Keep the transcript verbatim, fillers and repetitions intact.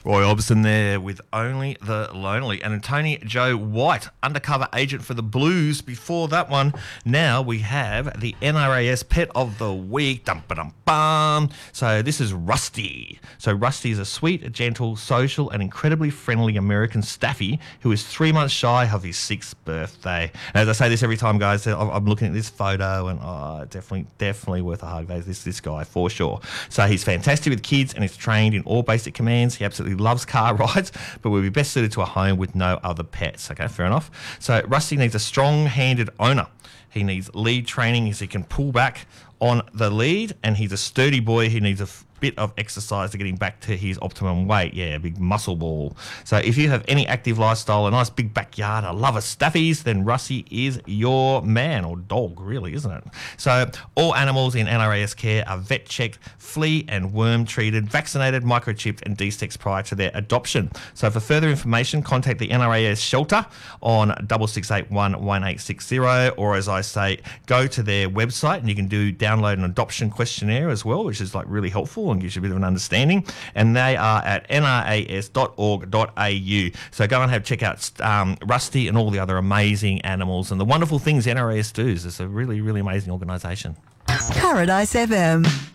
Roy Orbison there with Only the Lonely. And Tony Joe White, undercover agent for the Blues. Before that one, now we have the N R A S Pet of the Week. Dum ba dum bum. So this is Rusty. So Rusty is a sweet, gentle, social, and incredibly friendly American staffy who is three months shy of his sixth birthday. And as I say this every time, guys, I'm looking at this photo and oh, definitely, definitely worth a hug. This this guy for sure. So he's fantastic with kids and is trained in all basic commands. He absolutely loves car rides, but will be best suited to a home with no other pets. Okay, fair enough. So Rusty needs a strong-handed owner. He needs lead training as he can pull back on the lead, and he's a sturdy boy who needs a f- bit of exercise to get him back to his optimum weight. Yeah, a big muscle ball. So if you have any active lifestyle, a nice big backyard, a love of staffies, then Rusty is your man, or dog really, isn't it? So all animals in N R A S care are vet checked, flea and worm treated, vaccinated, microchipped and de-sexed prior to their adoption. So for further information, contact the N R A S shelter on six six eight one, one eight six zero, or as I say, go to their website and you can do download an adoption questionnaire as well, which is like really helpful and gives you a bit of an understanding. And they are at n r a s dot org dot a u. So go and have check out um, Rusty and all the other amazing animals and the wonderful things N R A S does. It's a really, really amazing organisation. Paradise F M.